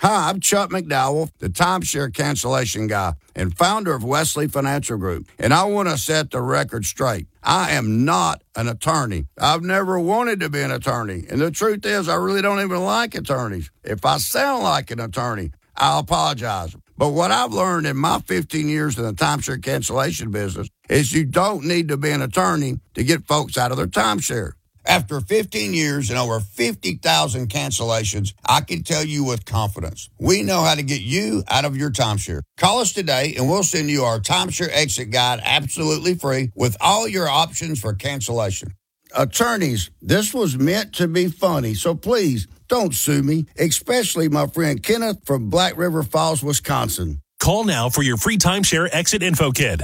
Hi, I'm Chuck McDowell, the timeshare cancellation guy and founder of Wesley Financial Group, and I want to set the record straight. I am not an attorney. I've never wanted to be an attorney, and the truth is I really don't even like attorneys. If I sound like an attorney, I'll apologize. But what I've learned in my 15 years in the timeshare cancellation business is you don't need to be an attorney to get folks out of their timeshare. After 15 years and over 50,000 cancellations, I can tell you with confidence, we know how to get you out of your timeshare. Call us today and we'll send you our timeshare exit guide absolutely free with all your options for cancellation. Attorneys, this was meant to be funny, so please don't sue me, especially my friend Kenneth from Black River Falls, Wisconsin. Call now for your free timeshare exit info kit.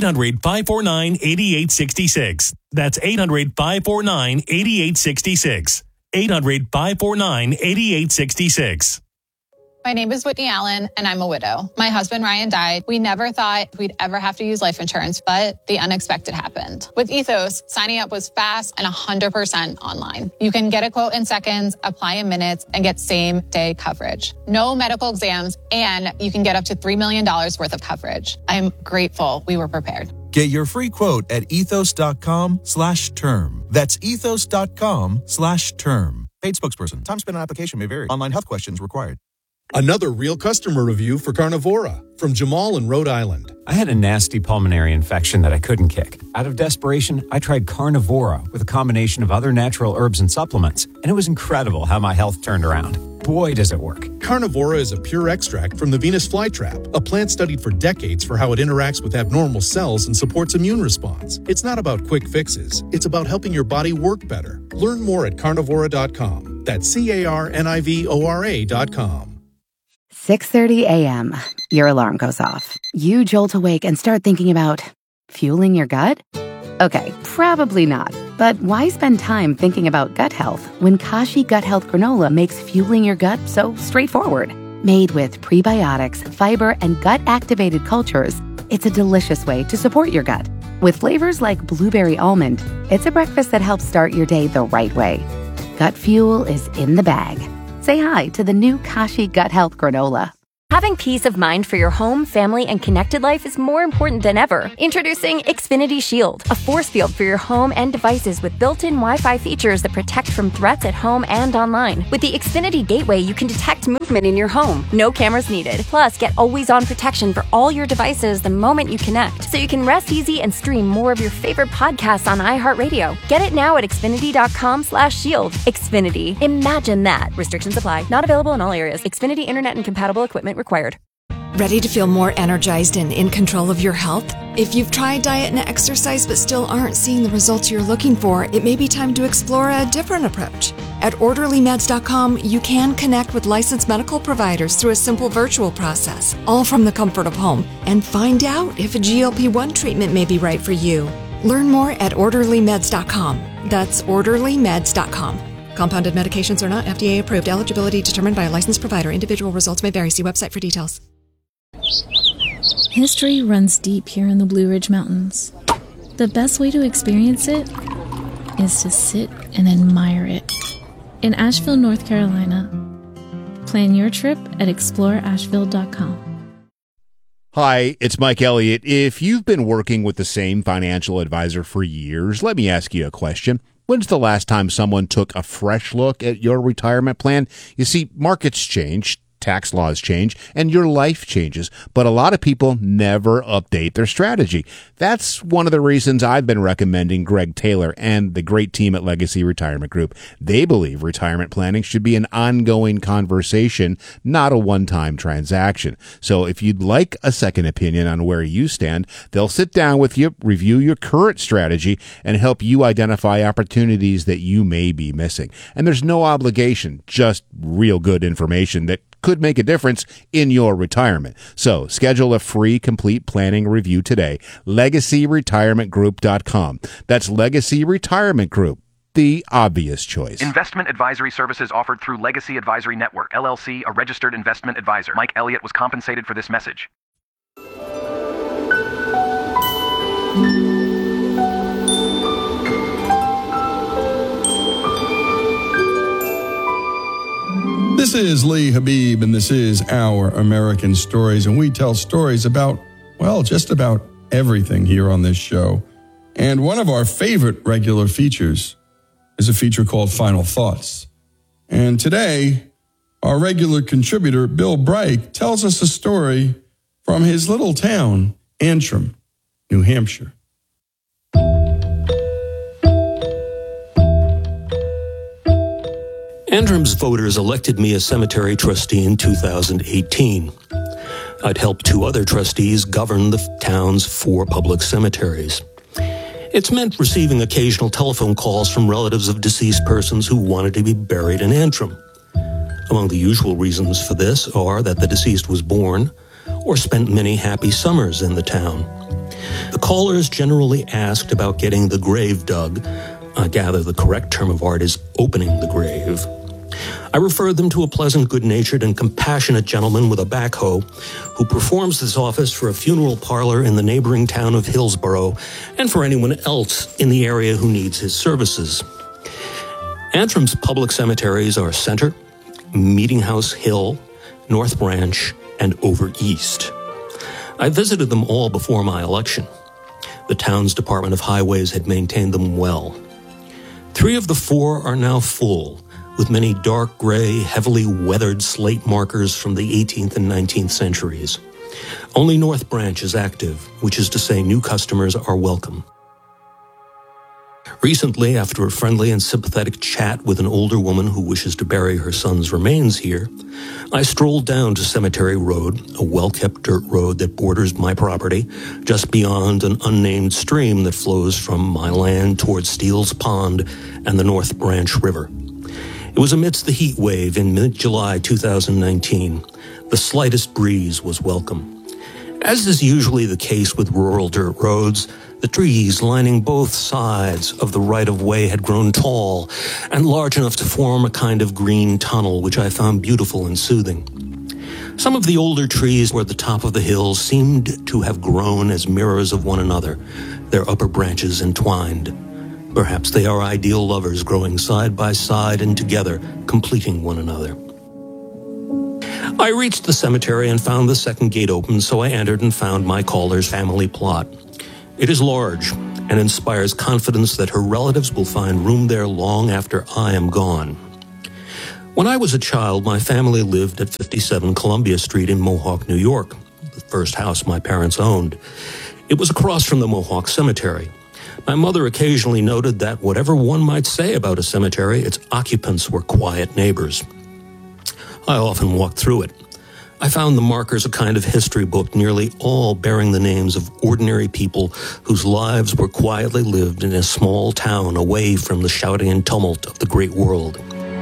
800-549-8866. That's 800-549-8866. 800-549-8866. My name is Whitney Allen, and I'm a widow. My husband, Ryan, died. We never thought we'd ever have to use life insurance, but the unexpected happened. With Ethos, signing up was fast and 100% online. You can get a quote in seconds, apply in minutes, and get same-day coverage. No medical exams, and you can get up to $3 million worth of coverage. I'm grateful we were prepared. Get your free quote at ethos.com/term. That's ethos.com/term. Paid spokesperson. Time spent on application may vary. Online health questions required. Another real customer review for Carnivora from Jamal in Rhode Island. I had a nasty pulmonary infection that I couldn't kick. Out of desperation, I tried Carnivora with a combination of other natural herbs and supplements, and it was incredible how my health turned around. Boy, does it work. Carnivora is a pure extract from the Venus flytrap, a plant studied for decades for how it interacts with abnormal cells and supports immune response. It's not about quick fixes. It's about helping your body work better. Learn more at carnivora.com. That's carnivora.com. 6:30 a.m. Your alarm goes off. You jolt awake and start thinking about fueling your gut? Okay, probably not. But why spend time thinking about gut health when Kashi Gut Health Granola makes fueling your gut so straightforward? Made with prebiotics, fiber, and gut-activated cultures, it's a delicious way to support your gut. With flavors like blueberry almond, it's a breakfast that helps start your day the right way. Gut fuel is in the bag. Say hi to the new Kashi Gut Health Granola. Having peace of mind for your home, family, and connected life is more important than ever. Introducing Xfinity Shield, a force field for your home and devices with built-in Wi-Fi features that protect from threats at home and online. With the Xfinity Gateway, you can detect movement in your home. No cameras needed. Plus, get always-on protection for all your devices the moment you connect, so you can rest easy and stream more of your favorite podcasts on iHeartRadio. Get it now at Xfinity.com/shield. Xfinity. Imagine that. Restrictions apply. Not available in all areas. Xfinity Internet and compatible equipment required. Ready to feel more energized and in control of your health? If you've tried diet and exercise but still aren't seeing the results you're looking for, it may be time to explore a different approach. At OrderlyMeds.com, you can connect with licensed medical providers through a simple virtual process, all from the comfort of home, and find out if a GLP-1 treatment may be right for you. Learn more at OrderlyMeds.com. That's OrderlyMeds.com. Compounded medications are not FDA approved. Eligibility determined by a licensed provider. Individual results may vary. See website for details. History runs deep here in the Blue Ridge Mountains. The best way to experience it is to sit and admire it. In Asheville, North Carolina. Plan your trip at exploreasheville.com. Hi, it's Mike Elliott. If you've been working with the same financial advisor for years, let me ask you a question. When's the last time someone took a fresh look at your retirement plan? You see, markets change, tax laws change, and your life changes, but a lot of people never update their strategy. That's one of the reasons I've been recommending Greg Taylor and the great team at Legacy Retirement Group. They believe retirement planning should be an ongoing conversation, not a one-time transaction. So if you'd like a second opinion on where you stand, they'll sit down with you, review your current strategy, and help you identify opportunities that you may be missing. And there's no obligation, just real good information that could make a difference in your retirement. So schedule a free complete planning review today. LegacyRetirementGroup.com. That's Legacy Retirement Group, the obvious choice. Investment advisory services offered through Legacy Advisory Network, LLC, a registered investment advisor. Mike Elliott was compensated for this message. This is Lee Habib, and this is Our American Stories, and we tell stories about, well, just about everything here on this show. And one of our favorite regular features is a feature called Final Thoughts. And today, our regular contributor, Bill Bright, tells us a story from his little town, Antrim, New Hampshire. Antrim's voters elected me as cemetery trustee in 2018. I'd helped 2 other trustees govern the town's 4 public cemeteries. It's meant receiving occasional telephone calls from relatives of deceased persons who wanted to be buried in Antrim. Among the usual reasons for this are that the deceased was born or spent many happy summers in the town. The callers generally asked about getting the grave dug. I gather the correct term of art is opening the grave. I referred them to a pleasant, good-natured, and compassionate gentleman with a backhoe who performs this office for a funeral parlor in the neighboring town of Hillsborough and for anyone else in the area who needs his services. Antrim's public cemeteries are Center, Meeting House Hill, North Branch, and Over East. I visited them all before my election. The town's Department of Highways had maintained them well. 3 of the 4 are now full, with many dark gray, heavily weathered slate markers from the 18th and 19th centuries. Only North Branch is active, which is to say new customers are welcome. Recently, after a friendly and sympathetic chat with an older woman who wishes to bury her son's remains here, I strolled down to Cemetery Road, a well-kept dirt road that borders my property, just beyond an unnamed stream that flows from my land towards Steele's Pond and the North Branch River. It was amidst the heat wave in mid-July 2019. The slightest breeze was welcome. As is usually the case with rural dirt roads, the trees lining both sides of the right-of-way had grown tall and large enough to form a kind of green tunnel, which I found beautiful and soothing. Some of the older trees toward the top of the hills seemed to have grown as mirrors of one another, their upper branches entwined. Perhaps they are ideal lovers growing side by side and together, completing one another. I reached the cemetery and found the second gate open, so I entered and found my caller's family plot. It is large and inspires confidence that her relatives will find room there long after I am gone. When I was a child, my family lived at 57 Columbia Street in Mohawk, New York, the first house my parents owned. It was across from the Mohawk Cemetery. My mother occasionally noted that whatever one might say about a cemetery, its occupants were quiet neighbors. I often walked through it. I found the markers a kind of history book, nearly all bearing the names of ordinary people whose lives were quietly lived in a small town away from the shouting and tumult of the great world.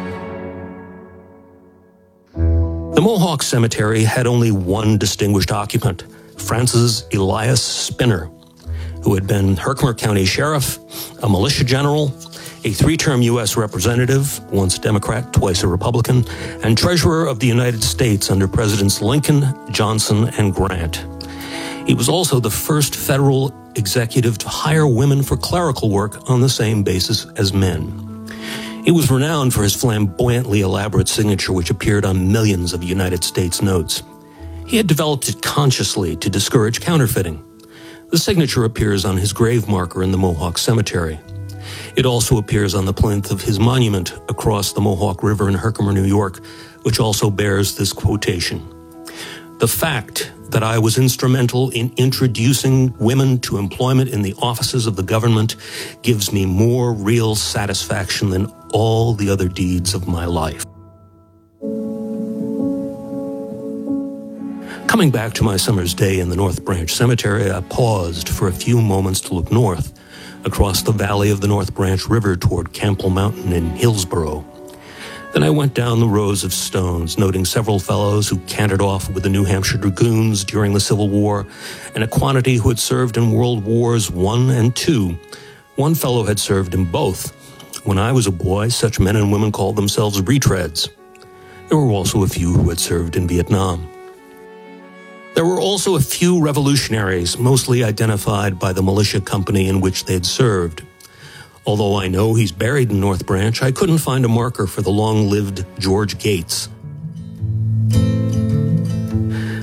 The Mohawk Cemetery had only one distinguished occupant, Francis Elias Spinner, who had been Herkimer County Sheriff, a militia general, a 3-term U.S. representative, once Democrat, twice a Republican, and Treasurer of the United States under Presidents Lincoln, Johnson, and Grant. He was also the first federal executive to hire women for clerical work on the same basis as men. He was renowned for his flamboyantly elaborate signature, which appeared on millions of United States notes. He had developed it consciously to discourage counterfeiting. The signature appears on his grave marker in the Mohawk Cemetery. It also appears on the plinth of his monument across the Mohawk River in Herkimer, New York, which also bears this quotation. The fact that I was instrumental in introducing women to employment in the offices of the government gives me more real satisfaction than all the other deeds of my life. Coming back to my summer's day in the North Branch Cemetery, I paused for a few moments to look north, across the valley of the North Branch River toward Campbell Mountain in Hillsborough. Then I went down the rows of stones, noting several fellows who cantered off with the New Hampshire Dragoons during the Civil War, and a quantity who had served in World Wars I and II. One fellow had served in both. When I was a boy, such men and women called themselves retreads. There were also a few who had served in Vietnam. There were also a few revolutionaries, mostly identified by the militia company in which they had served. Although I know he's buried in North Branch, I couldn't find a marker for the long-lived George Gates,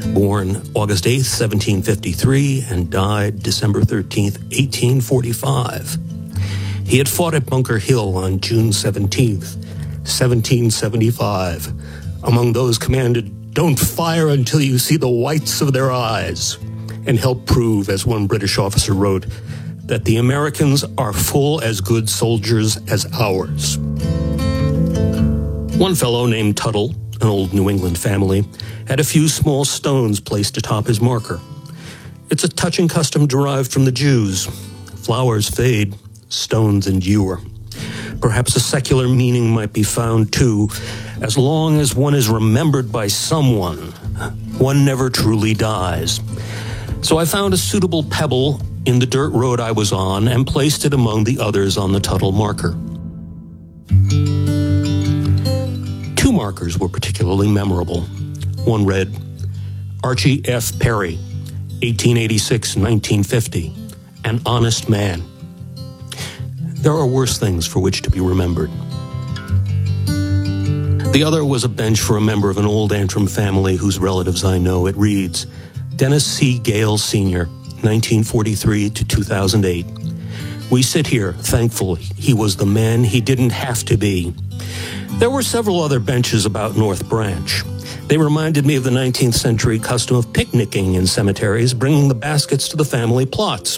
born August 8th, 1753, and died December 13th, 1845. He had fought at Bunker Hill on June 17th, 1775, among those commanded, "Don't fire until you see the whites of their eyes," and helped prove, as one British officer wrote, that the Americans are full as good soldiers as ours. One fellow named Tuttle, an old New England family, had a few small stones placed atop his marker. It's a touching custom derived from the Jews. Flowers fade, stones endure. Perhaps a secular meaning might be found too. As long as one is remembered by someone, one never truly dies. So I found a suitable pebble in the dirt road I was on and placed it among the others on the Tuttle marker. Two markers were particularly memorable. One read, Archie F. Perry, 1886-1950, an honest man. There are worse things for which to be remembered. The other was a bench for a member of an old Antrim family whose relatives I know. It reads, Dennis C. Gale Sr., 1943 to 2008. We sit here, thankful he was the man he didn't have to be. There were several other benches about North Branch. They reminded me of the 19th century custom of picnicking in cemeteries, bringing the baskets to the family plots.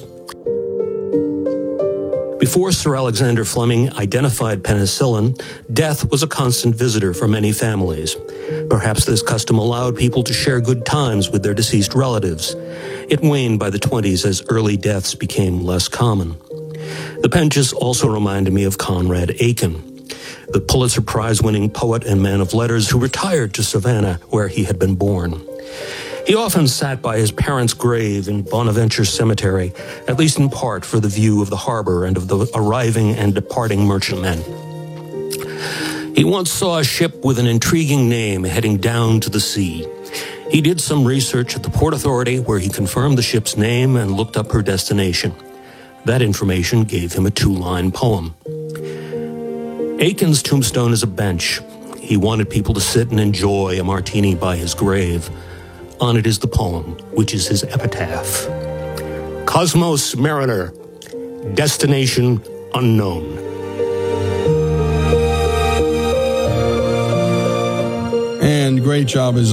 Before Sir Alexander Fleming identified penicillin, death was a constant visitor for many families. Perhaps this custom allowed people to share good times with their deceased relatives. It waned by the 20s as early deaths became less common. The benches also reminded me of Conrad Aiken, the Pulitzer Prize-winning poet and man of letters who retired to Savannah, where he had been born. He often sat by his parents' grave in Bonaventure Cemetery, at least in part for the view of the harbor and of the arriving and departing merchantmen. He once saw a ship with an intriguing name heading down to the sea. He did some research at the Port Authority where he confirmed the ship's name and looked up her destination. That information gave him a 2-line poem. Aiken's tombstone is a bench. He wanted people to sit and enjoy a martini by his grave. On it is the poem, which is his epitaph. Cosmos Mariner, destination unknown. And great job as